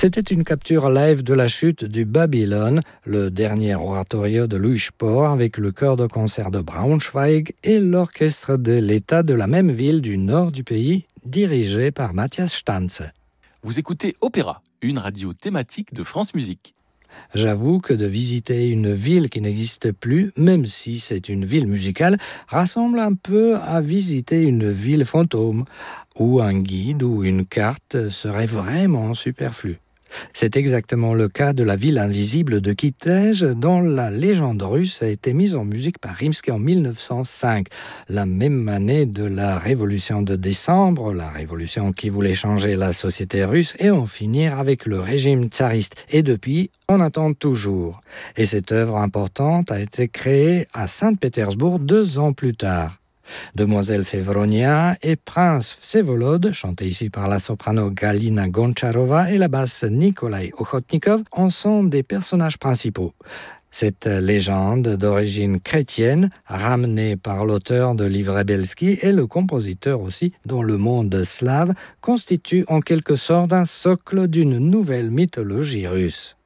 C'était une capture live de la chute du Babylone, le dernier oratorio de Louis Spohr avec le chœur de concert de Braunschweig et l'orchestre de l'État de la même ville du nord du pays, dirigé par Matthias Stanze. Vous écoutez Opéra, une radio thématique de France Musique. J'avoue que de visiter une ville qui n'existe plus, même si c'est une ville musicale, rassemble un peu à visiter une ville fantôme, où un guide ou une carte serait vraiment superflu. C'est exactement le cas de la ville invisible de Kitej, dont la légende russe a été mise en musique par Rimsky en 1905, la même année de la révolution de décembre, la révolution qui voulait changer la société russe et en finir avec le régime tsariste. Et depuis, on attend toujours. Et cette œuvre importante a été créée à Saint-Pétersbourg 2 ans plus tard. Demoiselle Fevronia et Prince Vsevolod, chanté ici par la soprano Galina Goncharova et la basse Nikolai Ochotnikov, en sont des personnages principaux. Cette légende d'origine chrétienne, ramenée par l'auteur de Livre Belsky et le compositeur aussi, dont le monde slave, constitue en quelque sorte un socle d'une nouvelle mythologie russe.